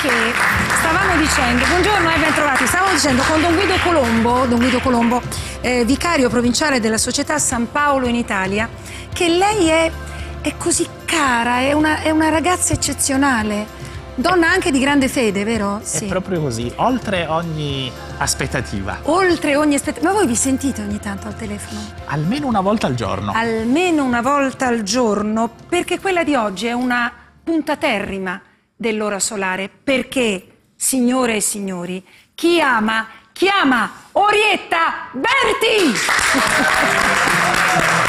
perché stavamo dicendo, buongiorno e ben trovati, stavamo dicendo con Don Guido Colombo, vicario provinciale della società San Paolo in Italia, che lei è così cara, è una ragazza eccezionale. Donna anche di grande fede, vero? Sì. È proprio così, oltre ogni aspettativa. Oltre ogni aspettativa. Ma voi vi sentite ogni tanto al telefono? Almeno una volta al giorno. Almeno una volta al giorno, perché quella di oggi è una puntaterrima dell'ora solare. Perché, signore e signori, chi ama chiama Orietta Berti!